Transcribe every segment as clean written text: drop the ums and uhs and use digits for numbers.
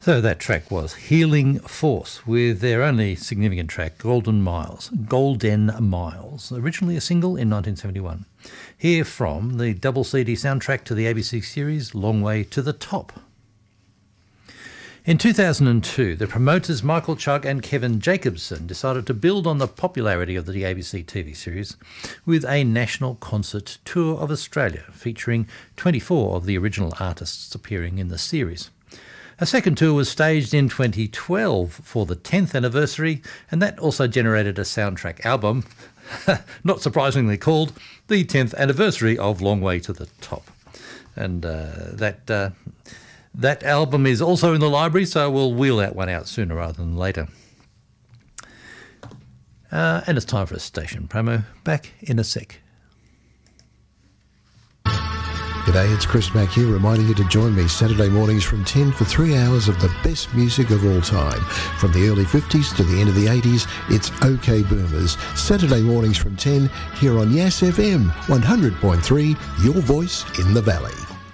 So that track was Healing Force with their only significant track, Golden Miles, originally a single in 1971. Here from the double CD soundtrack to the ABC series Long Way to the Top. In 2002, the promoters Michael Chugg and Kevin Jacobson decided to build on the popularity of the ABC TV series with a national concert tour of Australia, featuring 24 of the original artists appearing in the series. A second tour was staged in 2012 for the 10th anniversary, and that also generated a soundtrack album, not surprisingly called The 10th Anniversary of Long Way to the Top. And that album is also in the library, so we'll wheel that one out sooner rather than later. And it's time for a station promo. Back in a sec. G'day, it's Chris Mack here, reminding you to join me Saturday mornings from 10 for 3 hours of the best music of all time. From the early 50s to the end of the 80s, it's OK Boomers. Saturday mornings from 10 here on Yass FM 100.3, your voice in the valley.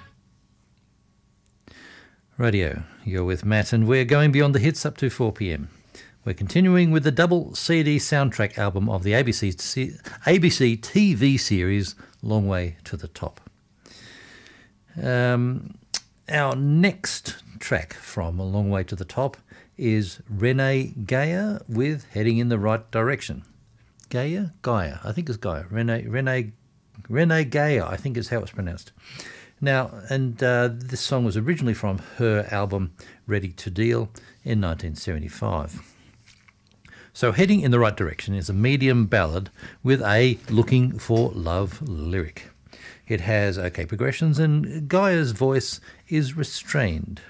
Radio, you're with Matt, and we're going beyond the hits up to 4 p.m. We're continuing with the double CD soundtrack album of the ABC TV series Long Way to the Top. Our next track from A Long Way to the Top is Renee Geyer with Heading in the Right Direction. Geyer? I think it's Geyer. Renee Geyer, I think is how it's pronounced. Now, and this song was originally from her album Ready to Deal in 1975. So Heading in the Right Direction is a medium ballad with a looking for love lyric. It has okay progressions, and Geyer's voice is restrained.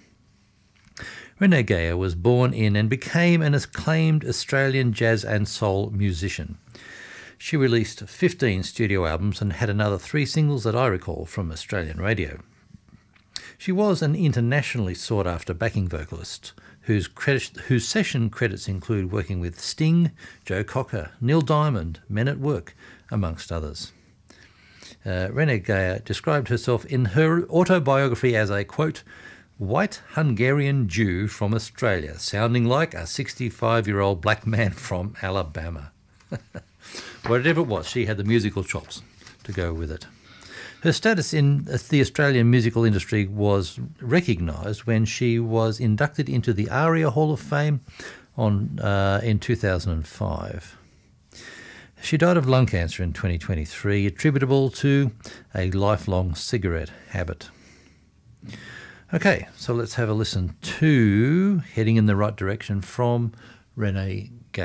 Renee Geyer was born in and became an acclaimed Australian jazz and soul musician. She released 15 studio albums and had another 3 singles that I recall from Australian radio. She was an internationally sought-after backing vocalist whose session credits include working with Sting, Joe Cocker, Neil Diamond, Men at Work, amongst others. Renee Geyer described herself in her autobiography as a, quote, white Hungarian Jew from Australia, sounding like a 65-year-old black man from Alabama. Whatever it was, she had the musical chops to go with it. Her status in the Australian musical industry was recognised when she was inducted into the ARIA Hall of Fame in 2005. She died of lung cancer in 2023, attributable to a lifelong cigarette habit. Okay, so let's have a listen to Heading in the Right Direction from Renee